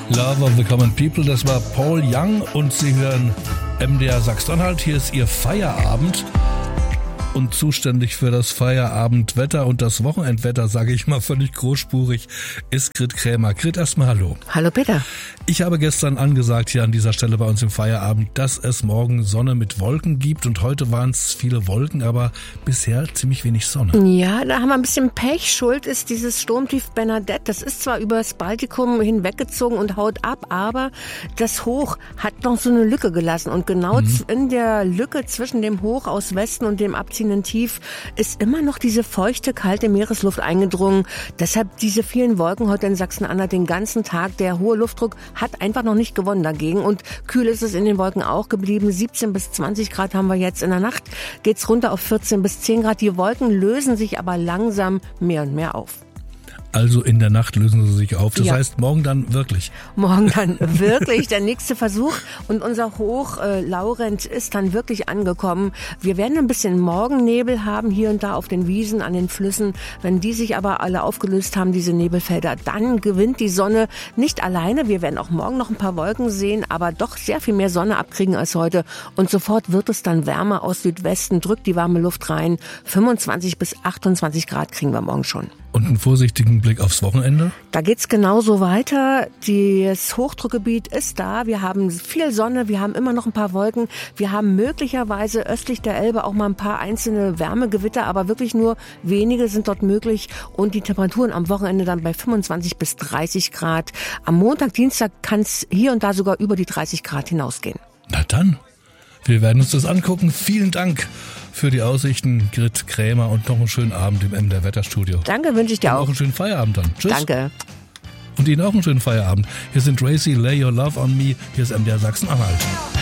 Love of the Common People, das war Paul Young und Sie hören MDR Sachsen-Anhalt. Hier ist Ihr Feierabend und zuständig für das Feierabendwetter und das Wochenendwetter, sage ich mal völlig großspurig, ist Grit Krämer. Grit, erstmal hallo. Hallo Peter. Ich habe gestern angesagt hier an dieser Stelle bei uns im Feierabend, dass es morgen Sonne mit Wolken gibt und heute waren es viele Wolken, aber bisher ziemlich wenig Sonne. Ja, da haben wir ein bisschen Pech. Schuld ist dieses Sturmtief Bernadette. Das ist zwar übers Baltikum hinweggezogen und haut ab, aber das Hoch hat noch so eine Lücke gelassen und genau in der Lücke zwischen dem Hoch aus Westen und dem abziehenden Tief ist immer noch diese feuchte, kalte Meeresluft eingedrungen. Deshalb diese vielen Wolken heute in Sachsen-Anhalt den ganzen Tag. Der hohe Luftdruck hat einfach noch nicht gewonnen dagegen und kühl ist es in den Wolken auch geblieben. 17 bis 20 Grad haben wir jetzt. In der Nacht geht's runter auf 14 bis 10 Grad. Die Wolken lösen sich aber langsam mehr und mehr auf. Also in der Nacht lösen sie sich auf. Das heißt, morgen dann wirklich. Morgen dann wirklich der nächste Versuch. Und unser Hoch Laurent ist dann wirklich angekommen. Wir werden ein bisschen Morgennebel haben, hier und da auf den Wiesen, an den Flüssen. Wenn die sich aber alle aufgelöst haben, diese Nebelfelder, dann gewinnt die Sonne nicht alleine. Wir werden auch morgen noch ein paar Wolken sehen, aber doch sehr viel mehr Sonne abkriegen als heute. Und sofort wird es dann wärmer aus Südwesten, drückt die warme Luft rein. 25 bis 28 Grad kriegen wir morgen schon. Und einen vorsichtigen Blick aufs Wochenende? Da geht's genauso weiter. Das Hochdruckgebiet ist da. Wir haben viel Sonne, wir haben immer noch ein paar Wolken. Wir haben möglicherweise östlich der Elbe auch mal ein paar einzelne Wärmegewitter, aber wirklich nur wenige sind dort möglich. Und die Temperaturen am Wochenende dann bei 25 bis 30 Grad. Am Montag, Dienstag kann es hier und da sogar über die 30 Grad hinausgehen. Na dann, wir werden uns das angucken. Vielen Dank für die Aussichten, Grit Krämer, und noch einen schönen Abend im MDR Wetterstudio. Danke, wünsche ich dir auch. Und auch einen schönen Feierabend dann. Tschüss. Danke. Und Ihnen auch einen schönen Feierabend. Hier sind Tracy, Lay Your Love on Me. Hier ist MDR Sachsen-Anhalt.